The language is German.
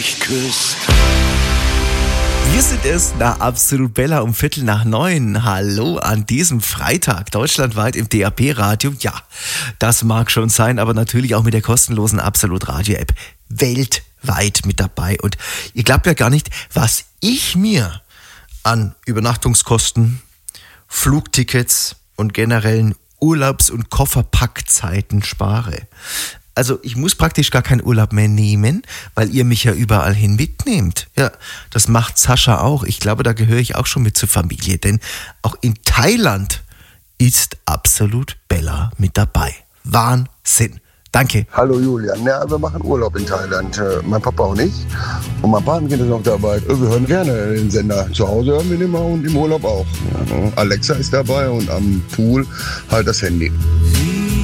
mich küsst. Wir sind es, na absolut Bella, um 8:15. Hallo an diesem Freitag, deutschlandweit im DAB-Radio. Ja, das mag schon sein, aber natürlich auch mit der kostenlosen Absolut Radio-App weltweit mit dabei. Und ihr glaubt ja gar nicht, was ich mir an Übernachtungskosten, Flugtickets und generellen Urlaubs- und Kofferpackzeiten spare. Also ich muss praktisch gar keinen Urlaub mehr nehmen, weil ihr mich ja überall hin mitnehmt. Ja, das macht Sascha auch. Ich glaube, da gehöre ich auch schon mit zur Familie, denn auch in Thailand ist Absolut Bella mit dabei. Wahnsinn. Danke. Hallo Julian, ja, wir machen Urlaub in Thailand, mein Papa und ich. Und mein Patenkind ist noch dabei. Wir hören gerne den Sender. Zu Hause hören wir den immer und im Urlaub auch. Alexa ist dabei und am Pool halt das Handy.